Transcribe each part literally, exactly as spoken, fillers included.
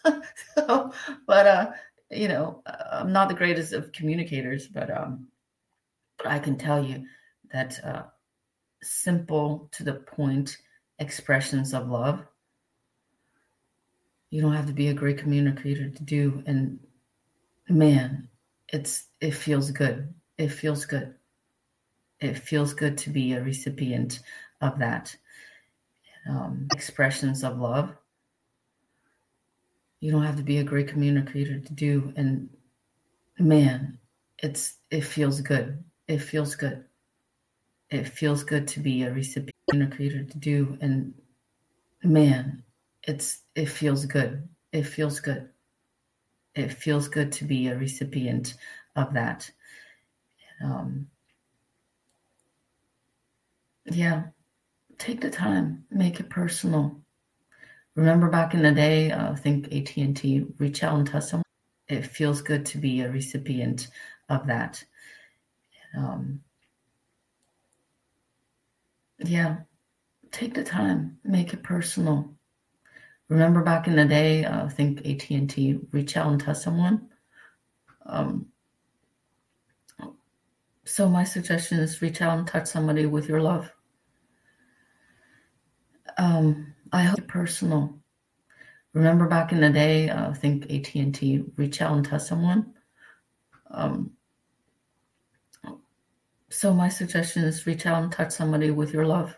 so, but uh, you know, I'm not the greatest of communicators, but um, but I can tell you that uh, simple to the point expressions of love. You don't have to be a great communicator to do, and man, it's it feels good. It feels good. It feels good to be a recipient of that. Um, expressions of love. You don't have to be a great communicator to do, and man, it's it feels good. It feels good. It feels good to be a recipient communicator to do, and man, it's it feels good. It feels good. It feels good to be a recipient of that. Um, yeah, take the time, make it personal. Remember back in the day, uh, I think A T and T, reach out and touch someone. It feels good to be a recipient of that. Um, yeah, take the time, make it personal. Remember back in the day, uh, I think A T and T, reach out and touch someone. Um, so my suggestion is reach out and touch somebody with your love. Um, I hope it's personal. Remember back in the day, uh, I think A T and T, reach out and touch someone. Um, so my suggestion is reach out and touch somebody with your love.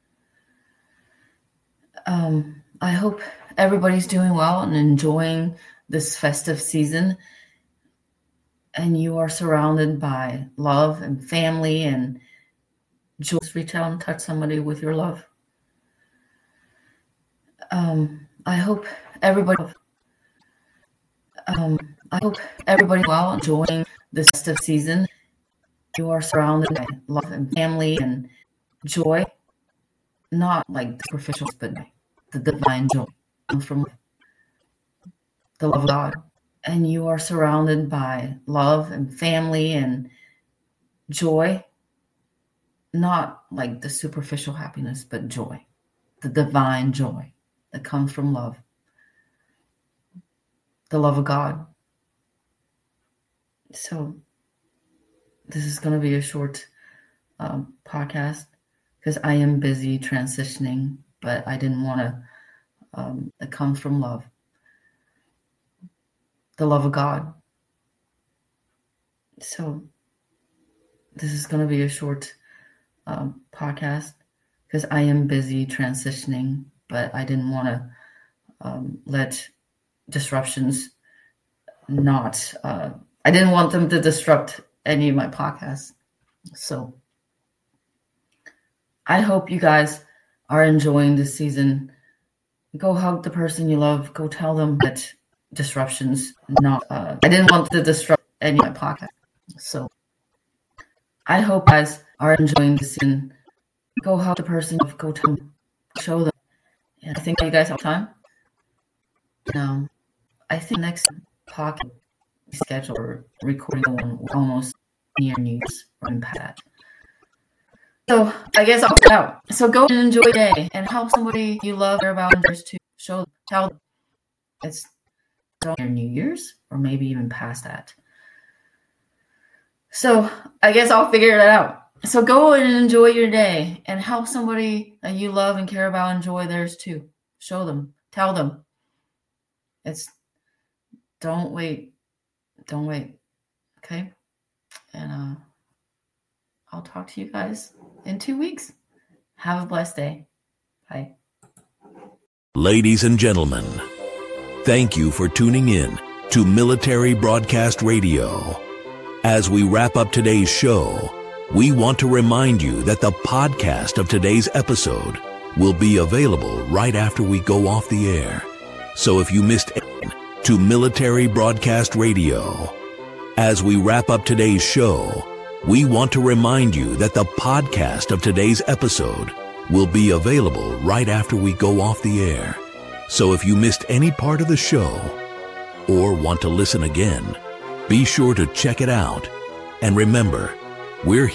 Um, I hope everybody's doing well and enjoying this festive season, and you are surrounded by love and family and joy. Reach out and touch somebody with your love. Um, I hope everybody, um, I hope everybody well enjoying this festive season. You are surrounded by love and family and joy, not like superficial, but the divine joy comes from the love of God. And you are surrounded by love and family and joy, not like the superficial happiness, but joy, the divine joy that comes from love, the love of God. So this is going to be a short um, podcast because I am busy transitioning, but I didn't want to, um, it comes from love, the love of God. So this is going to be a short um, podcast because I am busy transitioning, but I didn't want to um, let disruptions not, uh, I didn't want them to disrupt any of my podcasts. So I hope you guys are enjoying this season. Go hug the person you love. Go tell them that disruptions not, uh, I didn't want to disrupt any of my podcasts. So I hope you guys are enjoying this season. Go hug the person you love. Go tell them, show them. And I think you guys have time. Now, I think next podcast schedule or recording one we're almost near New Year's or in past. So I guess I'll get out. So go and enjoy your day and help somebody you love care about others to show them, tell them it's near New Year's or maybe even past that. So I guess I'll figure that out. So go and enjoy your day and help somebody that you love and care about enjoy theirs too. Show them, tell them. It's don't wait. Don't wait. Okay? And uh, I'll talk to you guys in two weeks. Have a blessed day. Bye. Ladies and gentlemen, thank you for tuning in to Military Broadcast Radio. As we wrap up today's show, we want to remind you that the podcast of today's episode will be available right after we go off the air. So if you missed it, to Military Broadcast Radio. As we wrap up today's show, we want to remind you that the podcast of today's episode will be available right after we go off the air. So if you missed any part of the show or want to listen again, be sure to check it out. And remember, we're